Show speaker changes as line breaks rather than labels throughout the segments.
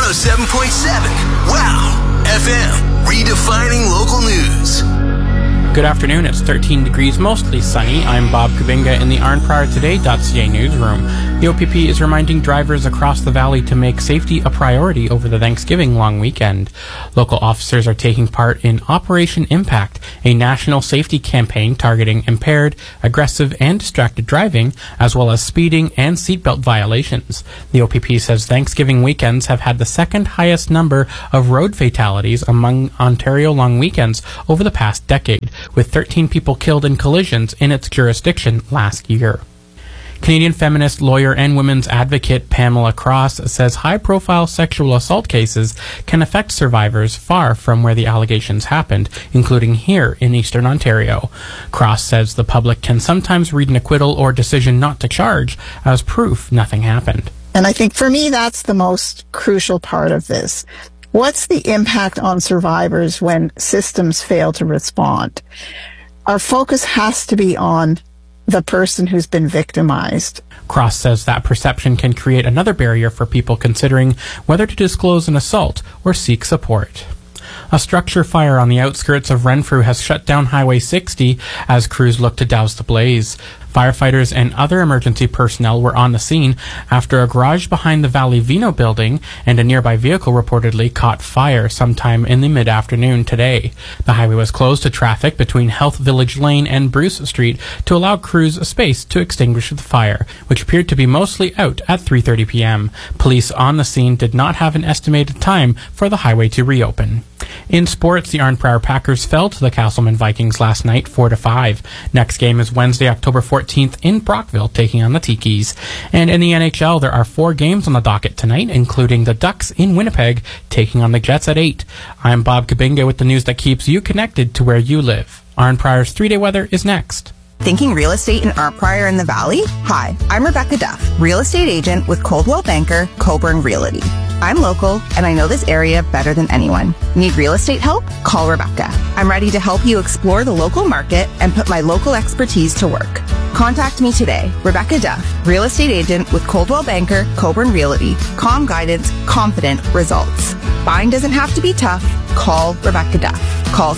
107.7. Wow. FM. Redefining local news.
Good afternoon. It's 13 degrees, mostly sunny. I'm Bob Kubinga in the ArnpriorToday.ca newsroom. The OPP is reminding drivers across the valley to make safety a priority over the Thanksgiving long weekend. Local officers are taking part in Operation Impact, a national safety campaign targeting impaired, aggressive, and distracted driving, as well as speeding and seatbelt violations. The OPP says Thanksgiving weekends have had the second highest number of road fatalities among Ontario long weekends over the past decade, with 13 people killed in collisions in its jurisdiction last year. Canadian feminist lawyer and women's advocate Pamela Cross says high-profile sexual assault cases can affect survivors far from where the allegations happened, including here in Eastern Ontario. Cross says the public can sometimes read an acquittal or decision not to charge as proof nothing happened.
And I think for me, that's the most crucial part of this. What's the impact on survivors when systems fail to respond? Our focus has to be on the person who's been victimized.
Cross says that perception can create another barrier for people considering whether to disclose an assault or seek support. A structure fire on the outskirts of Renfrew has shut down Highway 60 as crews look to douse the blaze. Firefighters and other emergency personnel were on the scene after a garage behind the Valley Vino building and a nearby vehicle reportedly caught fire sometime in the mid-afternoon today. The highway was closed to traffic between Health Village Lane and Bruce Street to allow crews space to extinguish the fire, which appeared to be mostly out at 3:30 p.m. Police on the scene did not have an estimated time for the highway to reopen. In sports, the Arnprior Packers fell to the Castleman Vikings last night 4-5. Next game is Wednesday, October 14th in Brockville, taking on the Tikis. And in the NHL, there are 4 games on the docket tonight, including the Ducks in Winnipeg taking on the Jets at 8. I'm Bob Kubinga with the news that keeps you connected to where you live. Arnprior's 3-day weather is next.
Thinking real estate in Arnprior in the Valley? Hi, I'm Rebecca Duff, real estate agent with Coldwell Banker, Coburn Realty. I'm local, and I know this area better than anyone. Need real estate help? Call Rebecca. I'm ready to help you explore the local market and put my local expertise to work. Contact me today, Rebecca Duff, real estate agent with Coldwell Banker, Coburn Realty. Calm guidance, confident results. Buying doesn't have to be tough. Call Rebecca Duff. Call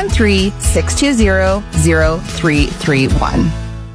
613-620-0331.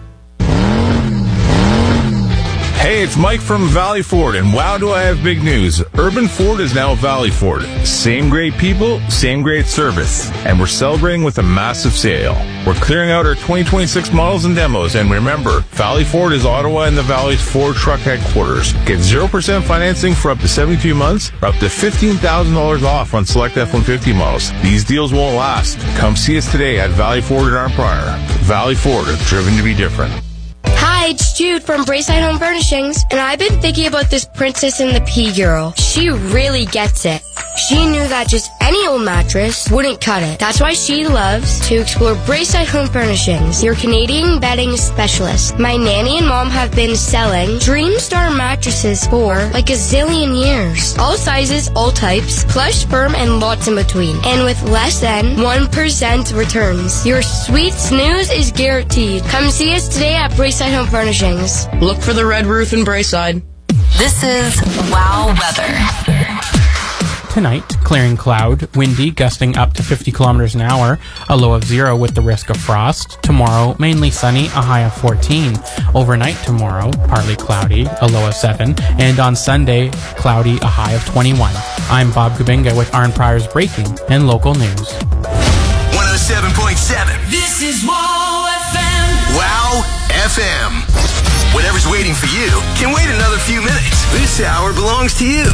Hey, it's Mike from Valley Ford, and wow, do I have big news. Urban Ford is now Valley Ford. Same great people, same great service. And we're celebrating with a massive sale. We're clearing out our 2026 models and demos, and remember, Valley Ford is Ottawa and the Valley's Ford truck headquarters. Get 0% financing for up to 72 months, or up to $15,000 off on select F-150 models. These deals won't last. Come see us today at Valley Ford in Arnprior. Valley Ford, driven to be different.
Hi, it's Jude from Braeside Home Furnishings, and I've been thinking about this Princess and the Pea Girl. She really gets it. She knew that just any old mattress wouldn't cut it. That's why she loves to explore Braeside Home Furnishings, your Canadian bedding specialist. My nanny and mom have been selling Dreamstar mattresses for like a zillion years. All sizes, all types, plush, firm, and lots in between. And with less than 1% returns. Your sweet snooze is guaranteed. Come see us today at Braeside Home Furnishings.
Look for the red roof in Braeside.
This is Wow Weather.
Tonight, clearing cloud, windy, gusting up to 50 kilometers an hour, a low of 0 with the risk of frost. Tomorrow, mainly sunny, a high of 14. Overnight tomorrow, partly cloudy, a low of 7. And on Sunday, cloudy, a high of 21. I'm Bob Kubinga with Arnprior's breaking and local news.
107.7.
This is Wow FM.
Wow FM. Whatever's waiting for you can wait another few minutes. This hour belongs to you.